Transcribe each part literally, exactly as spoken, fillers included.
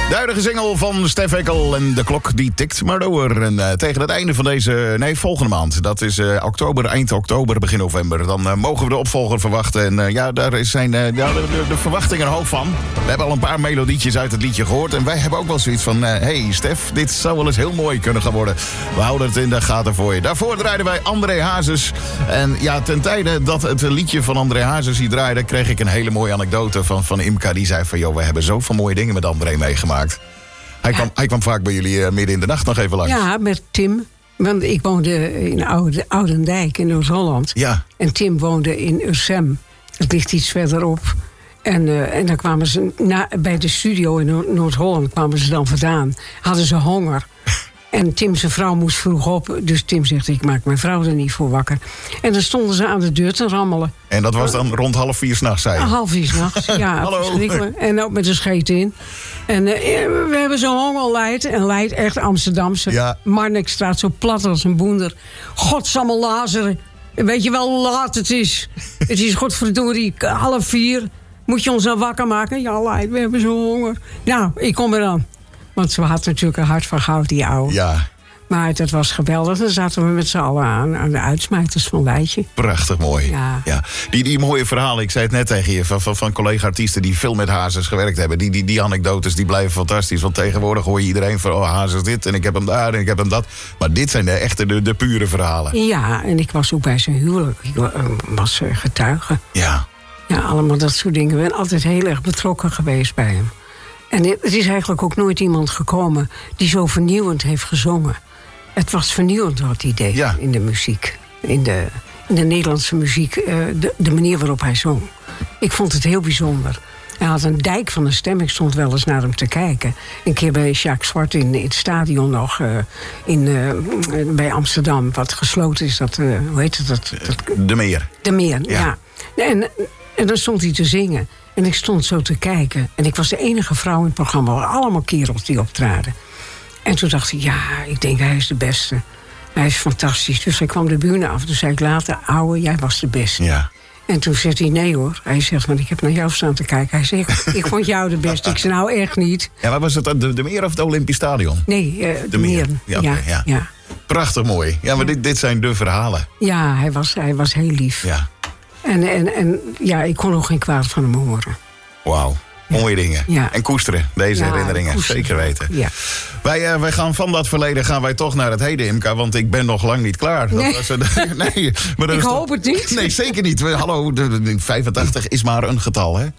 De huidige single van Stef Ekkel en de klok die tikt maar door. En uh, tegen het einde van deze, nee, volgende maand. Dat is uh, oktober, eind oktober, begin november. Dan uh, mogen we de opvolger verwachten. En uh, ja, daar zijn uh, ja, de, de, de verwachtingen hoog van. We hebben al een paar melodietjes uit het liedje gehoord. En wij hebben ook wel zoiets van, hé uh, hey, Stef, dit zou wel eens heel mooi kunnen gaan worden. We houden het in de gaten voor je. Daarvoor draaiden wij André Hazes. En ja, ten tijde dat het liedje van André Hazes hier draaide, kreeg ik een hele mooie anekdote van, van Imka. Die zei van, joh, we hebben zoveel mooie dingen met André meegemaakt. Hij, ja. kwam, hij kwam vaak bij jullie uh, midden in de nacht nog even langs. Ja, met Tim. Want ik woonde in Oude, Oudendijk in Noord-Holland. Ja. En Tim woonde in Ursem. Dat ligt iets verderop. En, uh, en dan kwamen ze na, bij de studio in Noord- Noord-Holland kwamen ze dan vandaan. Hadden ze honger. En Tim zijn vrouw moest vroeg op. Dus Tim zegt, ik maak mijn vrouw er niet voor wakker. En dan stonden ze aan de deur te rammelen. En dat was dan rond half vier 's nachts, zei je? Half vier 's nachts, ja. Hallo. Verschrikkelijk. En ook met een scheet in. En uh, we hebben zo'n honger Leid. En Leid echt Amsterdamse. Ja. Marnixstraat, zo plat als een boender. Godsamme Lazeren. Weet je wel hoe laat het is? Het is godverdorie half vier. Moet je ons nou wakker maken? Ja, Leid, we hebben zo'n honger. Nou, ik kom eraan. Want ze had natuurlijk een hart van goud, die oude. Ja. Maar dat was geweldig. Dan zaten we met z'n allen aan, aan de uitsmijters van Leidje. Prachtig mooi. Ja. Ja. Die, die mooie verhalen, ik zei het net tegen je, van, van, van collega-artiesten die veel met Hazes gewerkt hebben. Die, die, die anekdotes die blijven fantastisch. Want tegenwoordig hoor je iedereen van, oh, Hazes dit en ik heb hem daar en ik heb hem dat. Maar dit zijn de echte, de, de pure verhalen. Ja, en ik was ook bij zijn huwelijk. Ik was getuige. Ja. Ja, allemaal dat soort dingen. Ik ben altijd heel erg betrokken geweest bij hem. En het is eigenlijk ook nooit iemand gekomen die zo vernieuwend heeft gezongen. Het was vernieuwend wat hij deed ja. in de muziek. In de, in de Nederlandse muziek, de, de manier waarop hij zong. Ik vond het heel bijzonder. Hij had een dijk van een stem. Ik stond wel eens naar hem te kijken. Een keer bij Jacques Zwart in, in het stadion nog. Uh, in, uh, bij Amsterdam, wat gesloten is. Dat, uh, hoe heet het? Dat, dat, De Meer. De Meer, ja. ja. En, en dan stond hij te zingen. En ik stond zo te kijken. En ik was de enige vrouw in het programma. Er waren allemaal kerels die optraden. En toen dacht ik, ja, ik denk hij is de beste. Hij is fantastisch. Dus hij kwam de bühne af. Toen zei ik later, ouwe, jij was de beste. Ja. En toen zegt hij, nee hoor. Hij zegt, want ik heb naar jou staan te kijken. Hij zegt, ik vond jou de beste. Ik zei, nou echt niet. Ja, maar was het de, de Meer of het Olympisch Stadion? Nee, uh, de, de Meer. Meer. Ja, okay, ja. ja, ja. Prachtig mooi. Ja, maar dit, dit zijn de verhalen. Ja, hij was, hij was heel lief. Ja. En, en, en ja, ik kon ook geen kwaad van hem horen. Wauw. Mooie dingen. Ja. En koesteren, deze ja, herinneringen. Koesteren. Zeker weten. Ja. Wij, uh, wij gaan van dat verleden gaan wij toch naar het heden, Imka. Want ik ben nog lang niet klaar. Nee, dat was, uh, nee maar dat ik is hoop toch... het niet. Nee, zeker niet. We, hallo, de, de vijfentachtig is maar een getal, hè?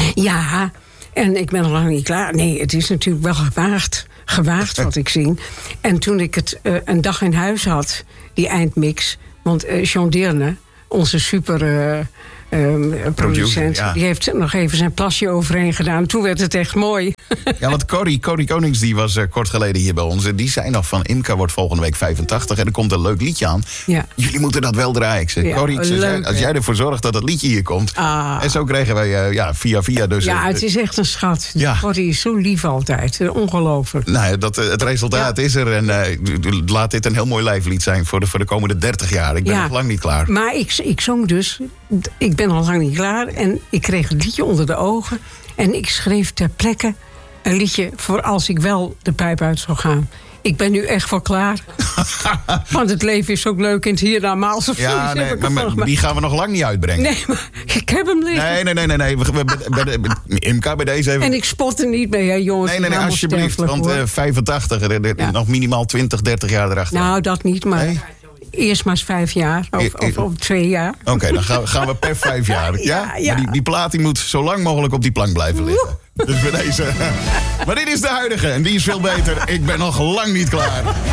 Ja, en ik ben nog lang niet klaar. Nee, het is natuurlijk wel gewaagd. Gewaagd wat ik zing. En toen ik het uh, een dag in huis had, die eindmix. Want uh, John Deerne, onze super... Uh, Um, producent, ja. Die heeft nog even zijn plasje overheen gedaan. Toen werd het echt mooi. Ja, want Corrie, Corrie Konings, die was uh, kort geleden hier bij ons. Die zei nog van, Imka wordt volgende week vijfentachtig... en er komt een leuk liedje aan. Ja. Jullie moeten dat wel draaien. Ik zeg, ja, Corrie, leuk, zei, als jij ervoor zorgt dat het liedje hier komt... Ah. En zo kregen wij uh, ja, via via dus... Ja, uh, het is echt een schat. Ja. Corrie is zo lief altijd. Ongelooflijk. Nou, dat, uh, het resultaat ja. is er. En uh, laat dit een heel mooi lijflied zijn voor de, voor de komende dertig jaar. Ik ben ja. nog lang niet klaar. Maar ik, ik zong dus... Ik ben nog lang niet klaar. En ik kreeg een liedje onder de ogen. En ik schreef ter plekke een liedje voor als ik wel de pijp uit zou gaan. Ik ben nu echt wel klaar. Want het leven is ook leuk in het hiernamaals. Ja, nee, maar, maar, maar die gaan we nog lang niet uitbrengen. Nee, maar ik heb hem liggen. Nee, nee, nee, nee. nee. We, we, bij de, bij Imka, bij deze even... En ik spot er niet mee, hè, jongens. Nee, nee, nee, alsjeblieft. Want uh, vijfentachtig, er, er, ja. nog minimaal twintig, dertig jaar erachter. Nou, dat niet, maar... Nee? Eerst maar eens vijf jaar, of, of, of twee jaar. Oké, okay, dan gaan we, gaan we per vijf jaar. Ja? ja, ja. Maar die, die plaat die moet zo lang mogelijk op die plank blijven liggen. Dus bij deze. Maar dit is de huidige en die is veel beter. Ik ben nog lang niet klaar.